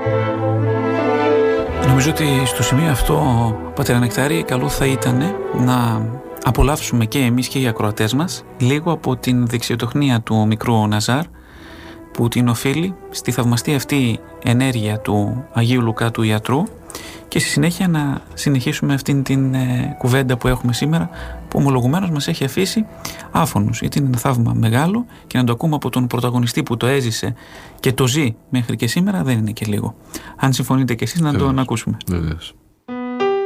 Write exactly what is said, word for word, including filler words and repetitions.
Νομίζω ότι στο σημείο αυτό, πατέρα Νεκτάρη, καλό θα ήταν να απολαύσουμε και εμείς και οι ακροατές μας λίγο από την δεξιοτεχνία του μικρού Ναζάρ, που την οφείλει στη θαυμαστή αυτή ενέργεια του Αγίου Λουκά του Ιατρού, και στη συνέχεια να συνεχίσουμε αυτήν την ε, κουβέντα που έχουμε σήμερα, που ομολογουμένως μας έχει αφήσει άφωνους. Γιατί είναι ένα θαύμα μεγάλο, και να το ακούμε από τον πρωταγωνιστή που το έζησε και το ζει μέχρι και σήμερα δεν είναι και λίγο. Αν συμφωνείτε και εσείς, να Βεβαίως. Το ακούσουμε. Βεβαίως.